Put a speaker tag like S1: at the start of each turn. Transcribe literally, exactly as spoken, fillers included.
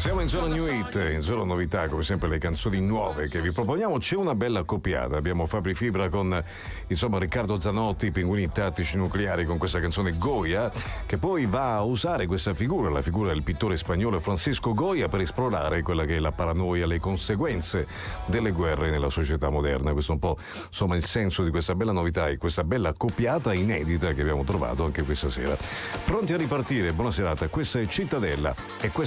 S1: Siamo in zona New Hit, in zona novità, come sempre le canzoni nuove che vi proponiamo. C'è una bella accoppiata, abbiamo Fabri Fibra con insomma Riccardo Zanotti, Pinguini Tattici Nucleari, con questa canzone Goya, che poi va a usare questa figura, la figura del pittore spagnolo Francisco Goya, per esplorare quella che è la paranoia, le conseguenze delle guerre nella società moderna. Questo è un po' insomma il senso di questa bella novità e questa bella accoppiata inedita che abbiamo trovato anche questa sera. Pronti a ripartire, buona serata, questa è Cittadella e questa